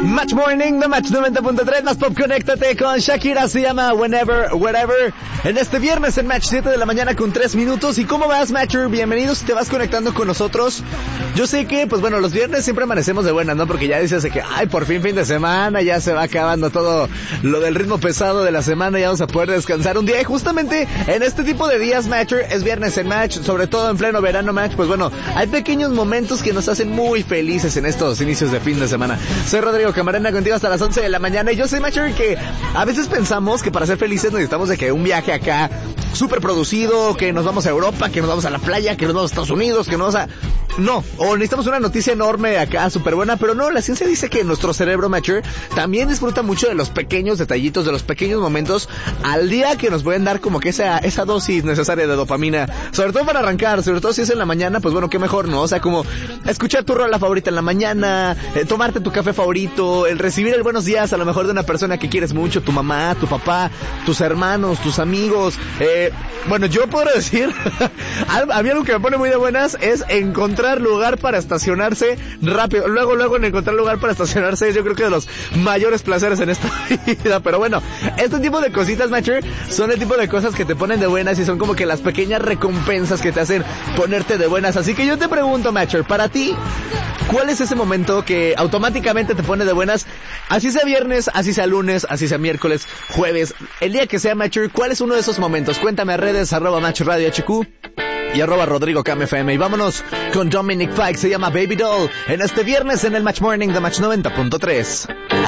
Match Morning, The Match 90.3, más pop, conéctate con Shakira, se llama Whenever, Wherever, en este viernes en Match 7 de la mañana con 3 minutos. ¿Y cómo vas, Matcher? Bienvenido si te vas conectando con nosotros. Yo sé que, pues bueno, los viernes siempre amanecemos de buenas, ¿no? Porque ya dices que, ay, por fin de semana, ya se va acabando todo lo del ritmo pesado de la semana, ya vamos a poder descansar un día. Y justamente en este tipo de días, Matcher, es viernes en Match, sobre todo en pleno verano, Match, pues bueno, hay pequeños momentos que nos hacen muy felices en estos inicios de fin de semana. Soy Rodrigo Camarena, contigo hasta las 11 de la mañana, y yo sé, Matcher, que a veces pensamos que para ser felices necesitamos de que un viaje acá súper producido, que nos vamos a Europa, que nos vamos a la playa, que nos vamos a Estados Unidos, que nos vamos a... No, o necesitamos una noticia enorme acá, súper buena, pero no, la ciencia dice que nuestro cerebro, Matcher, también disfruta mucho de los pequeños detallitos, de los pequeños momentos al día que nos pueden dar como que esa dosis necesaria de dopamina, sobre todo para arrancar, sobre todo si es en la mañana, pues bueno, qué mejor, ¿no? O sea, como escuchar tu rola favorita en la mañana, tomarte tu café favorito, el recibir el buenos días a lo mejor de una persona que quieres mucho, tu mamá, tu papá, tus hermanos, tus amigos. Bueno, yo podré decir, a mí algo que me pone muy de buenas es encontrar lugar para estacionarse rápido. Luego en encontrar lugar para estacionarse es yo creo que de los mayores placeres en esta vida. Pero bueno, este tipo de cositas, Matcher, son el tipo de cosas que te ponen de buenas y son como que las pequeñas recompensas que te hacen ponerte de buenas. Así que yo te pregunto, Matcher, para ti, ¿cuál es ese momento que automáticamente te pone de buenas? Así sea viernes, así sea lunes, así sea miércoles, jueves, el día que sea, Matcher, ¿cuál es uno de esos momentos? Cuéntame a redes, @MatchRadioHQ y @RodrigoCamFM. Y vámonos con Dominic Fike, se llama Baby Doll, en este viernes en el Match Morning de Match 90.3.